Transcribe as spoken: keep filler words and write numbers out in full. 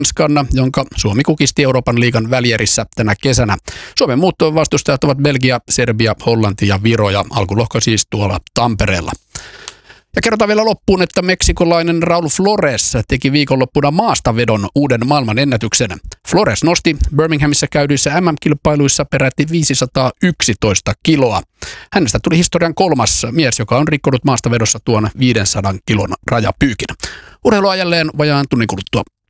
Ranskan, jonka Suomi kukisti Euroopan liigan välierissä tänä kesänä. Suomen muuttoon vastustajat ovat Belgia, Serbia, Hollanti ja Viro ja alkulohko siis tuolla Tampereella. Ja kerrotaan vielä loppuun, että meksikolainen Raul Flores teki viikonloppuna maastavedon uuden maailman ennätyksen. Flores nosti Birminghamissa käydyissä M M-kilpailuissa peräti viisisataayksitoista kiloa. Hänestä tuli historian kolmas mies, joka on rikkonut maastavedossa tuon viisisataa kilon rajapyykin. Urheilua jälleen vajaan tunnin kuluttua.